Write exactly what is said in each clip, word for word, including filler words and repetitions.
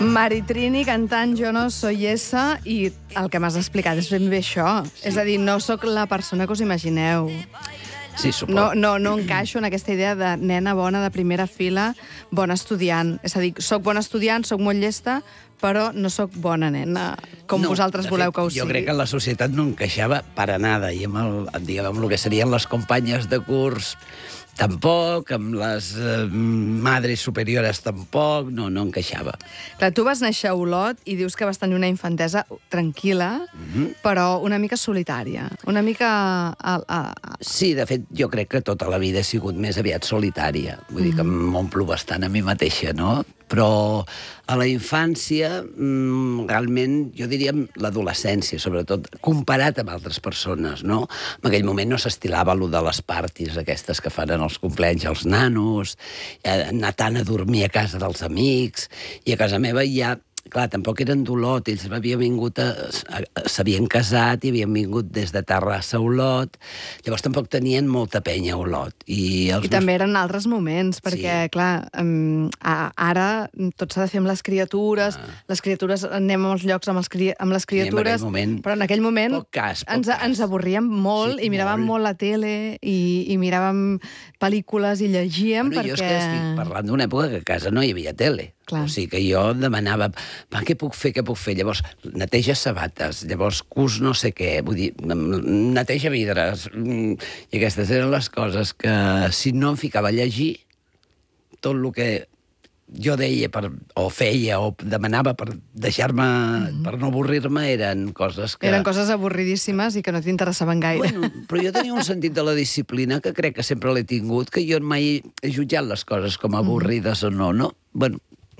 Maritrini cantant Jo no soy esa, i el que m'has explicat és ben bé això. Sí. És a dir, no sóc la persona que us imagineu. Sí, suposo. No, no, no encaixo en aquesta idea de nena bona de primera fila, bona estudiant. És a dir, soc bona estudiant, soc molt llesta, però no sóc bona nena, com no, vosaltres voleu fet, que ho sigui. Jo crec que la societat no encaixava per a nada, i amb el, diguem, amb el que serien les companyes de curs tampoc, amb les eh, madres superiores tampoc, no, no encaixava. Clar, tu vas néixer a Olot i dius que vas tenir una infantesa tranquil·la, mm-hmm. però una mica solitària, una mica... A, a, a... Sí, de fet, jo crec que tota la vida he sigut més aviat solitària. Vull mm-hmm. dir que m'omplo bastant a mi mateixa, no? Però a la infància, mmm, realment, jo diria l'adolescència, sobretot, comparat amb altres persones, no? En aquell moment no s'estilava allò de les parties aquestes que fan en els compleanys als nanos, eh, anar tant a dormir a casa dels amics, i a casa meva ja... Clar, tampoc eren d'Olot, ells havien vingut, s'havien casat i havien vingut des de Terrassa a Olot, llavors tampoc tenien molta penya a Olot. I, els I meus... també eren altres moments, perquè, sí. clar, um, ara tot s'ha de fer amb les criatures, ah. les criatures anem a molts llocs amb, els cri... amb les criatures, en moment, però en aquell moment poc cas, poc ens, cas. ens avorríem molt sí, i miràvem molt. molt la tele i, i miràvem pel·lícules i llegíem bueno, perquè... Jo és que estic parlant d'una època que a casa no hi havia tele. Clar. O sigui que jo demanava, va, què puc fer, què puc fer? Llavors, neteja sabates, llavors cus no sé què, vull dir, neteja vidres, i aquestes eren les coses que, si no em ficava a llegir, tot el que jo deia per, o feia o demanava per deixar-me, mm-hmm. per no avorrir-me, eren coses que... Eren coses avorridíssimes i que no t'interessaven gaire. Bueno, però jo tenia un sentit de la disciplina que crec que sempre l'he tingut, que jo mai he jutjat les coses com avorrides mm-hmm. o no, no? Bueno,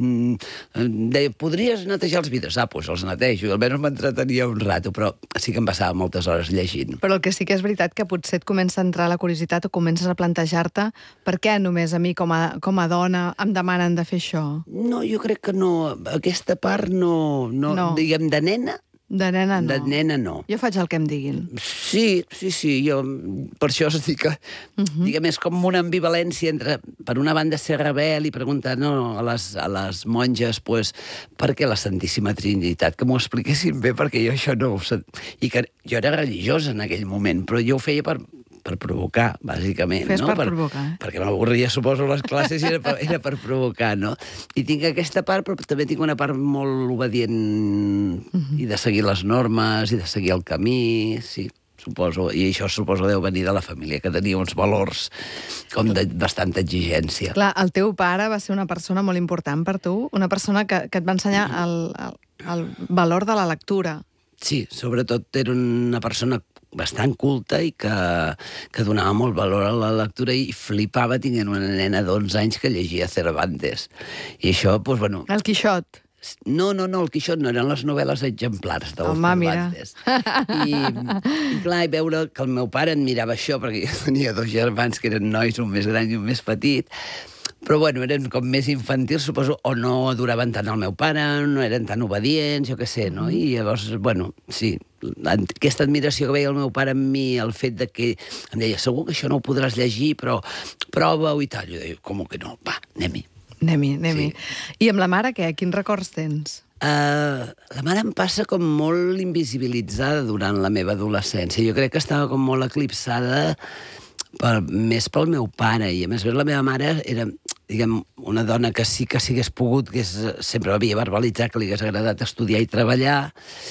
deia, podries netejar els vidres? Ah, doncs els netejo, i almenys m'entretenia un rato, però sí que em passava moltes hores llegint. Però el que sí que és veritat que potser et comença a entrar la curiositat o comences a plantejar-te per què només a mi com a, com a dona em demanen de fer això? No, jo crec que no. Aquesta part no, no, no. diguem, de nena, De nena no. De nena no. Jo faig el que em diguin. Sí, sí, sí. Jo, per això es dic que, uh-huh. diguem, és com una ambivalència entre, per una banda, ser rebel i preguntar no, a, les, a les monges, pues, per què la Santíssima Trinitat? Que m'ho expliquessin bé, perquè jo això no ho sé. I que jo era religiosa en aquell moment, però jo ho feia per... per provocar, bàsicament. Fes no? per, per provocar, eh? Perquè m'avorria, suposo, les classes i era per, era per provocar, no? I tinc aquesta part, però també tinc una part molt obedient uh-huh. i de seguir les normes, i de seguir el camí, sí, suposo. I això, suposo, deu venir de la família, que tenia uns valors com de bastanta exigència. Clar, el teu pare va ser una persona molt important per tu, una persona que, que et va ensenyar el, el, el valor de la lectura. Sí, sobretot era una persona bastant culta i que, que donava molt valor a la lectura i flipava tinguent una nena d'onze anys que llegia Cervantes. I això, doncs, bueno... El Quixot. No, no, no, el Quixot no, eren les novel·les exemplars del Home, Cervantes. I, I clar, i veure que el meu pare admirava això, perquè jo tenia dos germans que eren nois, un més gran i un més petit, però, bueno, eren com més infantils, suposo, o no adoraven tant el meu pare, no eren tan obedients, jo què sé, no? I llavors, bueno, sí, aquesta admiració que veia el meu pare amb mi, el fet de que em deia, segur que això no ho podràs llegir, però prova-ho i tal. Jo deia, com que no? Va, anem-hi. Anem-hi, anem-hi. Sí. I amb la mare, què? Quins records tens? Uh, la mare em passa com molt invisibilitzada durant la meva adolescència. Jo crec que estava com molt eclipsada per, més pel meu pare, i a més la meva mare era, diguem, una dona que sí que s'hagués pogut, que és, sempre havia verbalitzat que li hagués agradat estudiar i treballar,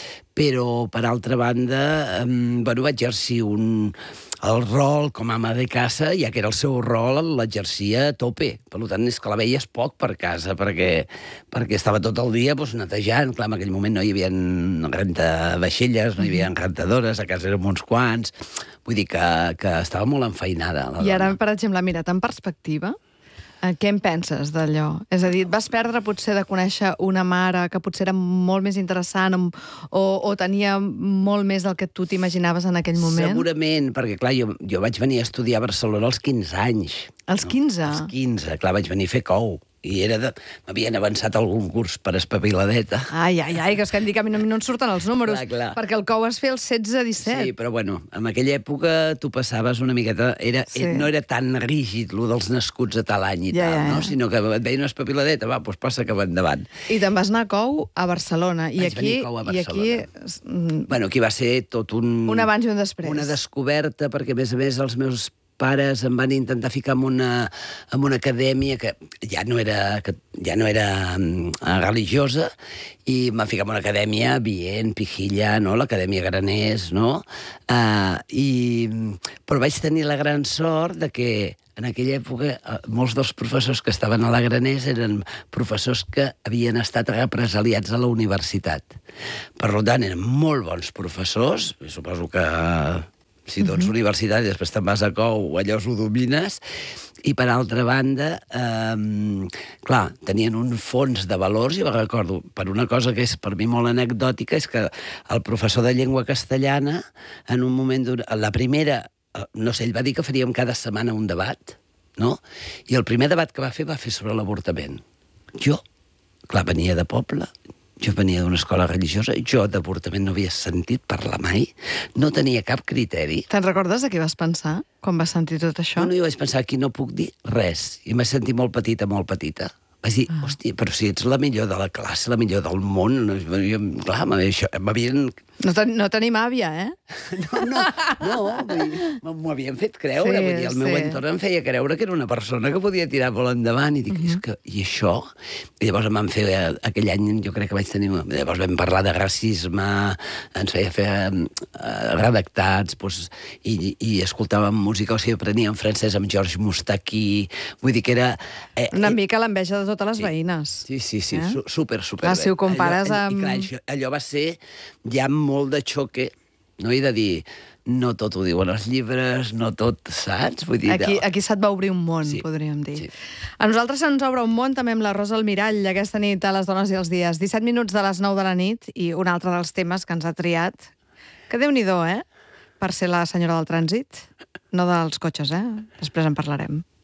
però, per altra banda, eh, bueno, va exercir un, el rol com a ama de casa, ja que era el seu rol, l'exercia a tope. Per tant, és que la veies poc per casa, perquè, perquè estava tot el dia doncs, netejant. Clar, en aquell moment no hi havia rentavaixelles, no hi havia rentadores, a casa érem uns quants. Vull dir que, que estava molt enfeinada, la dona. I ara, per exemple, mira, en perspectiva, què en penses d'allò? És a dir, vas perdre potser de conèixer una mare que potser era molt més interessant o, o tenia molt més del que tu t'imaginaves en aquell moment? Segurament, perquè clar, jo, jo vaig venir a estudiar a Barcelona als quinze anys. Als quinze? No? Als quinze, clar, vaig venir a fer cou. I era de... m'havien avançat algun curs per espaviladeta. Ai, ai, ai, que és que em dic que a mi no, no en surten els números, Clar, clar. perquè el cou es feia el setze disset. Sí, però bueno, en aquella època tu passaves una miqueta... Era, Sí. No era tan rígid, lo dels nascuts a tal any i Ja, tal, ja, ja. no? Sinó que et veia una espaviladeta, va, doncs passa cap endavant. I te'n vas anar a cou a Barcelona. I Vaig aquí, venir a Cou a i aquí mm, Bueno, aquí va ser tot un... un abans i un després. Una descoberta, perquè a més a més els meus pares em van intentar ficar en una, en una acadèmia que ja no era, que ja no era um, religiosa, i em van ficar en una acadèmia Vient, Pijilla, no? L'Acadèmia Graners, no? Uh, i, però vaig tenir la gran sort de que en aquella època uh, molts dels professors que estaven a la Graners eren professors que havien estat represaliats a la universitat. Per tant, eren molt bons professors, suposo que... si tu ets uh-huh. universitari, després te'n vas a Cou, allò ho domines, i per altra banda, eh, clar, tenien un fons de valors, i recordo, per una cosa que és per mi molt anecdòtica, és que el professor de llengua castellana, en un moment, la primera, no sé, ell va dir que faríem cada setmana un debat, no? I el primer debat que va fer va fer sobre l'avortament. Jo, clar, venia de poble, jo venia d'una escola religiosa, jo d'avortament no havia sentit parlar mai, no tenia cap criteri. Te'n recordes de què vas pensar quan vas sentir tot això? No, no, jo vaig pensar, aquí no puc dir res. I m'he sentit molt petita, molt petita. Vaig dir, ah. hòstia, però si ets la millor de la classe, la millor del món, no, jo, clar, m'havien... No, ten, no tenim àvia, eh? No, no, no, m'ho havien fet creure, sí, vull dir, el meu sí. entorn em feia creure que era una persona que podia tirar molt endavant, i dic, uh-huh. és que, i això? I llavors em van fer, aquell any jo crec que vaig tenir, llavors vam parlar de racisme, ens feia fer uh, redactats, doncs, i, i escoltàvem música, o sigui, apreníem francès amb Georges Moustaki, vull dir que era... Eh, una eh, mica l'enveja de totes les sí, veïnes. Sí, sí, sí, eh? super, super clar, bé. si ho compares allò, amb... I clar, això, allò va ser ja molt de xoque, no? I de dir, no tot ho diuen els llibres, no tot, saps? Vull dir, aquí, no. aquí se't va obrir un món, sí, podríem dir. Sí. A nosaltres se'ns obre un món també amb la Rosa Almirall, aquesta nit a Les Dones i els Dies. disset minuts de les nou de la nit, i un altre dels temes que ens ha triat, que Déu-n'hi-do, eh? Per ser la senyora del trànsit, no dels cotxes, eh? Després en parlarem.